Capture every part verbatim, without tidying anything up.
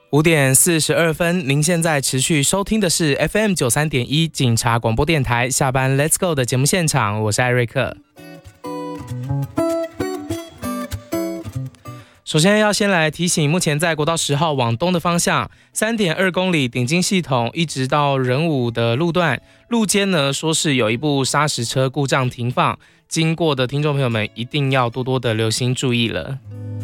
五点四十二分，您现在持续收听的是 F M 九三点一警察广播电台下班 Let's Go 的节目现场，我是艾瑞克。首先要先来提醒，目前在国道十号往东的方向 三点二公里顶金系统一直到仁武的路段，路肩呢说是有一部砂石车故障停放，经过的听众朋友们一定要多多的留心注意了。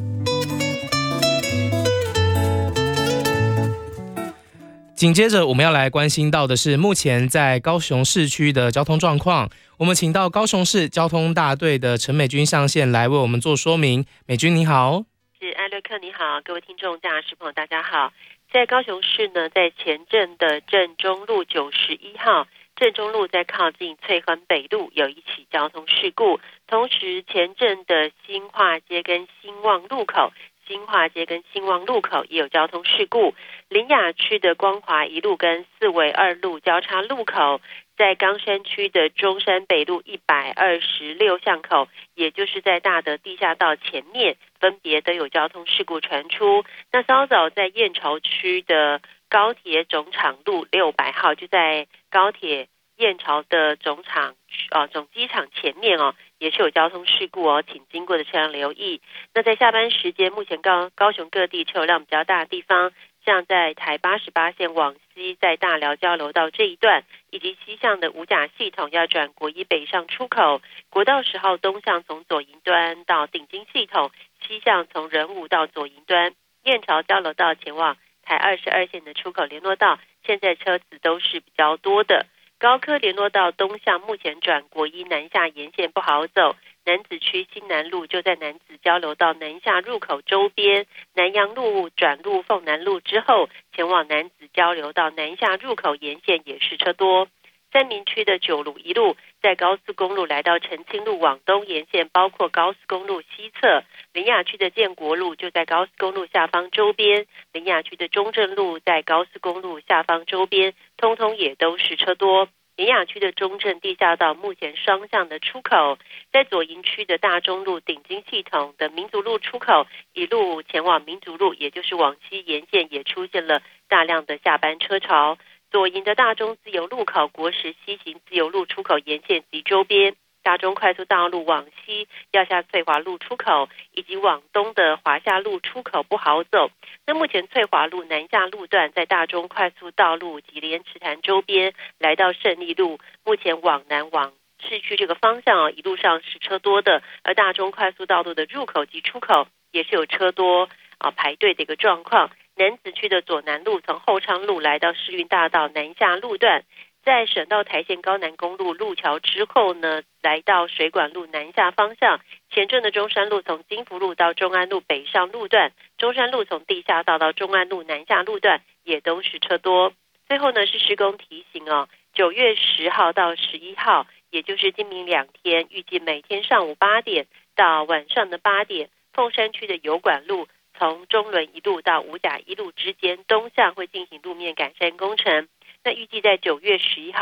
紧接着我们要来关心到的是目前在高雄市区的交通状况，我们请到高雄市交通大队的陈美君上线来为我们做说明。美君你好。 是艾略克你好，各位听众驾驶朋友大家好。在高雄市呢，在前镇的正中路九十一号，正中路在靠近翠环北路有一起交通事故，同时前镇的新化街跟兴旺路口新化街跟兴旺路口也有交通事故，苓雅区的光华一路跟四维二路交叉路口，在冈山区的中山北路一百二十六巷口，也就是在大德地下道前面，分别都有交通事故传出。那稍早在燕巢区的高铁总厂路六百号，就在高铁燕巢的总厂呃总机场前面哦，也是有交通事故哦，请经过的车辆留意。那在下班时间，目前高高雄各地车流量比较大的地方，像在台八十八线往西，在大寮交流道这一段，以及西向的五甲系统要转国一北上出口，国道十号东向从左营端到顶金系统，西向从仁武到左营端，燕巢交流道前往台二十二线的出口联络道，现在车子都是比较多的。高科联络道东向目前转国一南下沿线不好走，楠梓区新南路就在楠梓交流道南下入口周边，南阳路转入凤南路之后，前往楠梓交流道南下入口沿线也是车多。三民区的九路一路在高速公路来到澄清路往东沿线，包括高速公路西侧，苓雅区的建国路就在高速公路下方周边，苓雅区的中正路在高速公路下方周边，通通也都是车多。苓雅区的中正地下道目前双向的出口，在左营区的大中路顶金系统的民族路出口，一路前往民族路，也就是往西沿线也出现了大量的下班车潮。左营的大中自由路口、国十西行自由路出口沿线及周边，大中快速道路往西要下翠华路出口，以及往东的华夏路出口不好走。那目前翠华路南下路段在大中快速道路及莲池潭周边，来到胜利路，目前往南往市区这个方向哦，一路上是车多的，而大中快速道路的入口及出口也是有车多啊排队的一个状况。楠梓区的左南路从后昌路来到世运大道南下路段，在省道台线高南公路路桥之后呢，来到水管路南下方向，前镇的中山路从金福路到中安路北上路段，中山路从地下道到中安路南下路段也都是车多。最后呢是施工提醒哦，九月十号到十一号，也就是今明两天，预计每天上午八点到晚上的八点，凤山区的油管路从中仑一路到五甲一路之间东向会进行路面改善工程。那预计在九月十一号